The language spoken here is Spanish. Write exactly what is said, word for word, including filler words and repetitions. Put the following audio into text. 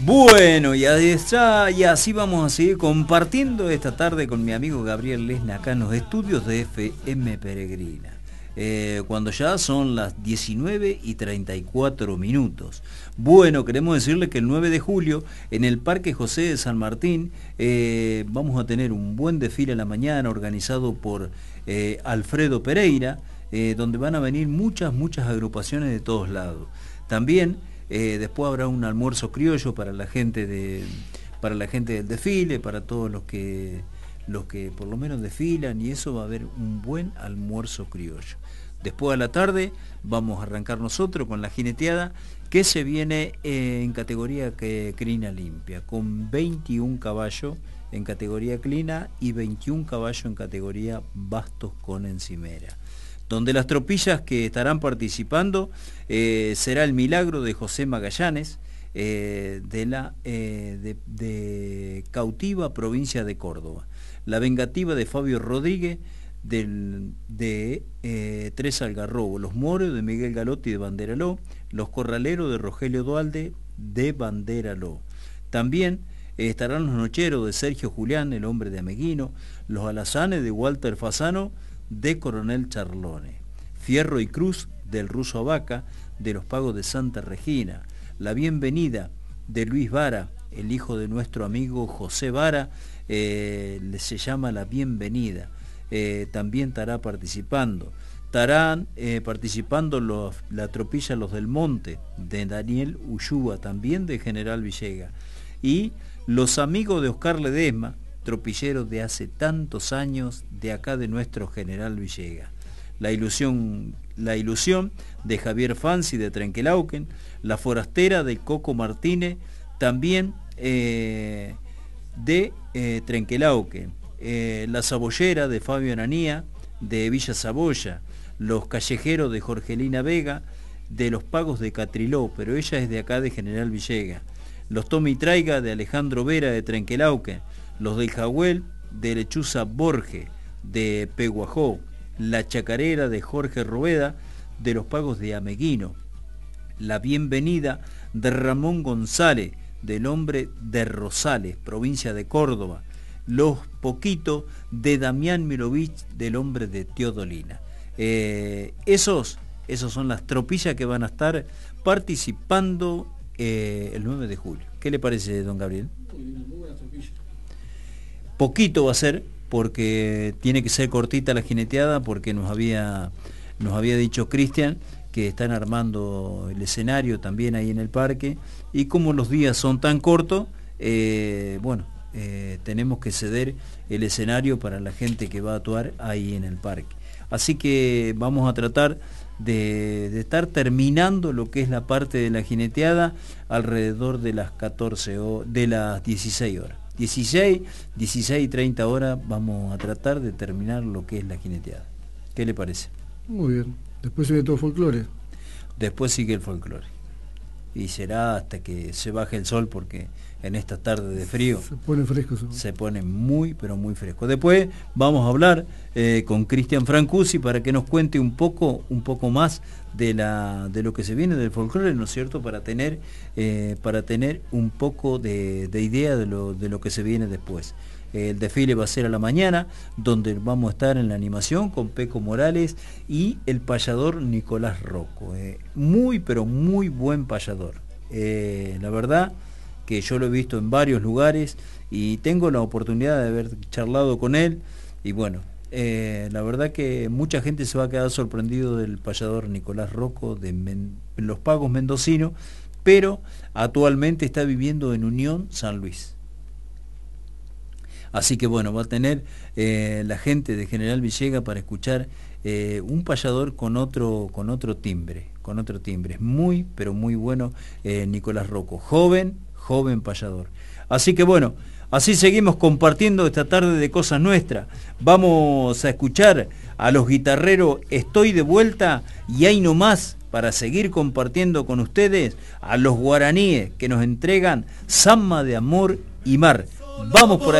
Bueno, y, está, y así vamos a seguir compartiendo esta tarde con mi amigo Gabriel Lesna acá en los estudios de F M Peregrina. Eh, cuando ya son las diecinueve y treinta y cuatro minutos. Bueno, queremos decirle que el nueve de julio en el Parque José de San Martín eh, vamos a tener un buen desfile a la mañana organizado por eh, Alfredo Pereira, eh, donde van a venir muchas, muchas agrupaciones de todos lados. También eh, después habrá un almuerzo criollo para la gente de, para la gente del desfile, para todos los que los que por lo menos desfilan, y eso va a haber un buen almuerzo criollo. Después a la tarde vamos a arrancar nosotros con la jineteada, que se viene eh, en categoría que, crina limpia, con veintiún caballos en categoría clina y veintiún caballos en categoría bastos con encimera. Donde las tropillas que estarán participando eh, será el Milagro de José Magallanes, eh, de la eh, de, de Cautiva, provincia de Córdoba. La Vengativa de Fabio Rodríguez, del, de eh, Tres Algarrobo, Los Moros de Miguel Galotti de Banderaló, Los Corraleros de Rogelio Dualde de Banderaló. También eh, estarán los Nocheros de Sergio Julián, el hombre de Ameguino, Los Alazanes de Walter Fasano de Coronel Charlone, Fierro y Cruz del Ruso Abaca de los Pagos de Santa Regina, La Bienvenida de Luis Vara, el hijo de nuestro amigo José Vara, eh, se llama La Bienvenida. Eh, también estará participando. Estarán eh, participando los, la tropilla Los del Monte, de Daniel Ullúa, también de General Villegas. Y los amigos de Oscar Ledesma, tropilleros de hace tantos años, de acá de nuestro General Villegas. La ilusión, la ilusión de Javier Fanci de Trenquelauquen, La Forastera de Coco Martínez, también eh, de eh, Trenquelauquen. Eh, la Sabollera de Fabio Ananía de Villa Saboya, Los Callejeros de Jorgelina Vega de Los Pagos de Catriló, pero ella es de acá de General Villegas, Los Tome y Traiga de Alejandro Vera de Trenquelauquen, Los del Jagüel de Lechuza Borge de Peguajó, La Chacarera de Jorge Rueda de Los Pagos de Ameguino, La Bienvenida de Ramón González del Hombre de Rosales, provincia de Córdoba, Los Poquitos de Damián Mirovich del Hombre de Teodolina. Eh, esos, esos son las tropillas que van a estar participando eh, el nueve de julio. ¿Qué le parece, don Gabriel? Muy buena tropilla. Poquito va a ser, porque tiene que ser cortita la jineteada, porque nos había, nos había dicho Cristian que están armando el escenario también ahí en el parque, y como los días son tan cortos, eh, bueno, Eh, tenemos que ceder el escenario para la gente que va a actuar ahí en el parque. Así que vamos a tratar de, de estar terminando lo que es la parte de la jineteada alrededor de las catorce o de las dieciséis horas. dieciséis, dieciséis y treinta horas vamos a tratar de terminar lo que es la jineteada. ¿Qué le parece? Muy bien. Después sigue todo folclore. Después sigue el folclore. Y será hasta que se baje el sol, porque en estas tardes de frío se pone fresco, se pone muy pero muy fresco. Después vamos a hablar eh, con Cristian Francucci para que nos cuente un poco un poco más de la de lo que se viene del folclore, ¿no es cierto?, para tener eh, para tener un poco de, de idea de lo de lo que se viene después. El desfile va a ser a la mañana, donde vamos a estar en la animación con Peco Morales y el payador Nicolás Rocco. Eh, muy, pero muy buen payador. Eh, la verdad que yo lo he visto en varios lugares y tengo la oportunidad de haber charlado con él. Y bueno, eh, la verdad que mucha gente se va a quedar sorprendido del payador Nicolás Rocco de Men- Los Pagos mendocinos, pero actualmente está viviendo en Unión, San Luis. Así que bueno, va a tener eh, la gente de General Villegas para escuchar eh, un payador con otro, con otro timbre, con otro timbre. Es muy, pero muy bueno eh, Nicolás Rocco. Joven, joven payador. Así que bueno, así seguimos compartiendo esta tarde de Cosas Nuestras. Vamos a escuchar a los guitarreros Estoy de Vuelta, y ahí nomás, para seguir compartiendo con ustedes, a los guaraníes que nos entregan Samba de Amor y Mar. Vamos por ahí.